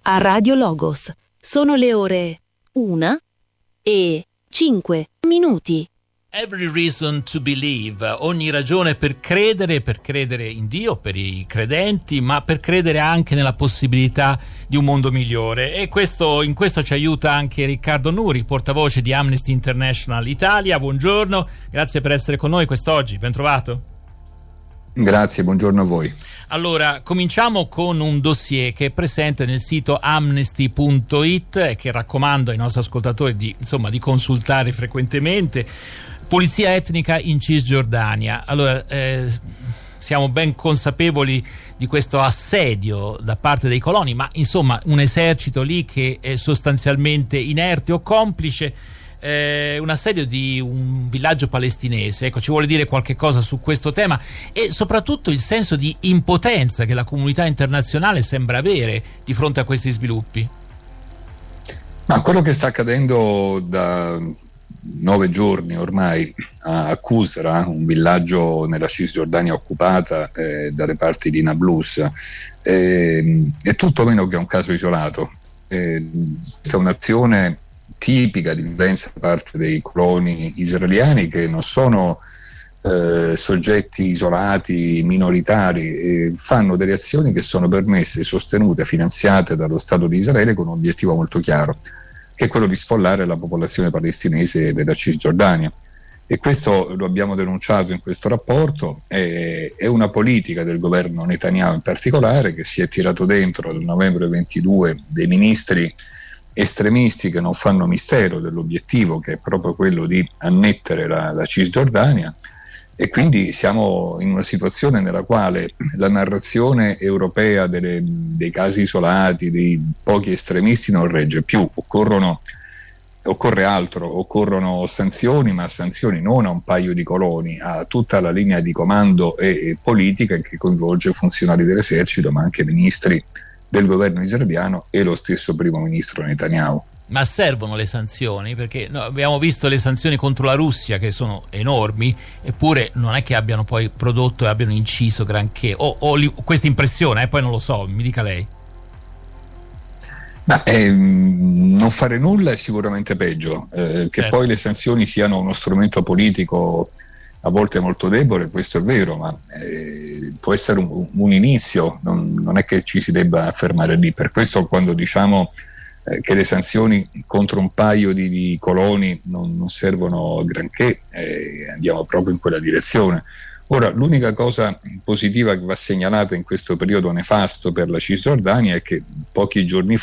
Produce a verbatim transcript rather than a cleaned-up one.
a Radio Logos. Sono le ore una e cinque minuti. Every reason to believe, ogni ragione per credere, per credere in Dio, per i credenti, ma per credere anche nella possibilità di un mondo migliore. E questo, in questo ci aiuta anche Riccardo Nuri, portavoce di Amnesty International Italia. Buongiorno, grazie per essere con noi quest'oggi, ben trovato. Grazie, buongiorno a voi. Allora, cominciamo con un dossier che è presente nel sito amnesty punto it e che raccomando ai nostri ascoltatori di, insomma, di consultare frequentemente. Polizia etnica in Cisgiordania. Allora, eh, siamo ben consapevoli di questo assedio da parte dei coloni, ma insomma un esercito lì che è sostanzialmente inerte o complice, eh, un assedio di un villaggio palestinese. Ecco, ci vuole dire qualche cosa su questo tema e soprattutto il senso di impotenza che la comunità internazionale sembra avere di fronte a questi sviluppi. Ma quello che sta accadendo da nove giorni ormai a Qusra, un villaggio nella Cisgiordania occupata eh, dalle parti di Nablus, eh, è tutto meno che un caso isolato. Eh, è un'azione tipica di violenza da parte dei coloni israeliani, che non sono eh, soggetti isolati, minoritari, eh, fanno delle azioni che sono permesse, sostenute, finanziate dallo Stato di Israele con un obiettivo molto chiaro, che è quello di sfollare la popolazione palestinese della Cisgiordania. E questo lo abbiamo denunciato in questo rapporto. È, è una politica del governo Netanyahu in particolare, che si è tirato dentro dal novembre ventidue dei ministri estremisti che non fanno mistero dell'obiettivo, che è proprio quello di annettere la, la Cisgiordania. E quindi siamo in una situazione nella quale la narrazione europea delle, dei casi isolati, dei pochi estremisti non regge più. Occorrono, occorre altro, occorrono sanzioni, ma sanzioni non a un paio di coloni, a tutta la linea di comando e, e politica che coinvolge funzionari dell'esercito, ma anche ministri del governo israeliano e lo stesso primo ministro Netanyahu. Ma servono le sanzioni? Perché no, abbiamo visto le sanzioni contro la Russia che sono enormi, eppure non è che abbiano poi prodotto e abbiano inciso granché. Ho, ho li, questa impressione, eh, poi non lo so, mi dica lei. Ma, ehm, non fare nulla è sicuramente peggio, eh, che certo. Poi le sanzioni siano uno strumento politico a volte molto debole, questo è vero, ma eh, può essere un, un inizio, non, non è che ci si debba fermare lì. Per questo quando diciamo eh, che le sanzioni contro un paio di, di coloni non, non servono a granché, eh, andiamo proprio in quella direzione. Ora, l'unica cosa positiva che va segnalata in questo periodo nefasto per la Cisgiordania è che pochi giorni fa